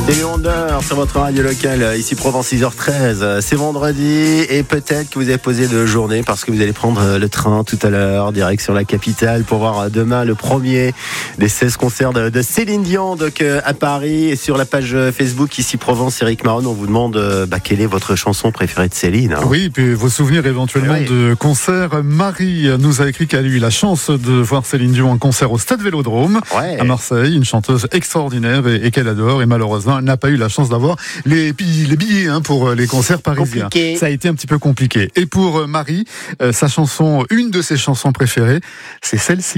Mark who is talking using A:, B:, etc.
A: C'est les Ondeurs sur votre radio locale, ici Provence 6h13. C'est vendredi et peut-être que vous avez posé de journée parce que vous allez prendre le train tout à l'heure, direction la capitale pour voir demain le premier des 16 concerts de Céline Dion donc, à Paris. Et sur la page Facebook ici Provence, Eric Maron, on vous demande quelle est votre chanson préférée de Céline. Hein.
B: Oui, puis vos souvenirs éventuellement de concert. Marie nous a écrit qu'elle a eu la chance de voir Céline Dion en concert au Stade Vélodrome à Marseille, une chanteuse extraordinaire et qu'elle adore. Et malheureusement, elle n'a pas eu la chance d'avoir les billets pour les concerts parisiens. Compliqué. Ça a été un petit peu compliqué. Et pour Marie, sa chanson, une de ses chansons préférées, c'est celle-ci.